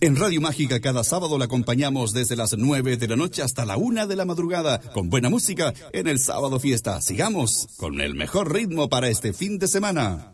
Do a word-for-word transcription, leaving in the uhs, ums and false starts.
En Radio Mágica cada sábado la acompañamos desde las nueve de la noche hasta la una de la madrugada con buena música en el Sábado Fiesta. Sigamos con el mejor ritmo para este fin de semana.